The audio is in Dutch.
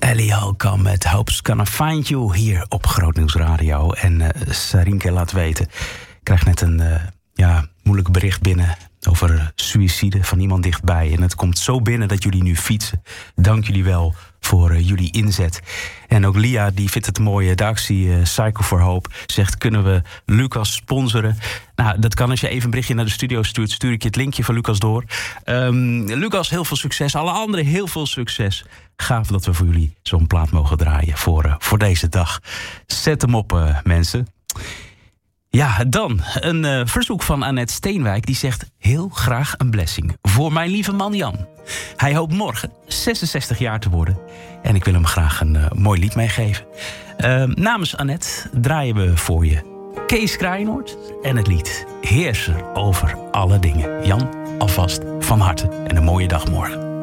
Ellie Halkan met Hope's Gonna Find You hier op Grootnieuws Radio. En Sarinke laat weten, ik krijg net een moeilijk bericht binnen over suïcide van iemand dichtbij. En het komt zo binnen dat jullie nu fietsen. Dank jullie wel voor jullie inzet. En ook Lia, die vindt het mooie, de actie Cycle for Hope, zegt, kunnen we Lucas sponsoren? Nou, dat kan als je even een berichtje naar de studio stuurt. Stuur ik je het linkje van Lucas door. Lucas, heel veel succes. Alle anderen, heel veel succes. Gaaf dat we voor jullie zo'n plaat mogen draaien voor deze dag. Zet hem op, mensen. Ja, dan een verzoek van Annette Steenwijk. Die zegt, heel graag een blessing voor mijn lieve man Jan. Hij hoopt morgen 66 jaar te worden. En ik wil hem graag een mooi lied meegeven. Namens Annette draaien we voor je Kees Kraaienoord en het lied Heerser over alle dingen. Jan, alvast van harte en een mooie dag morgen.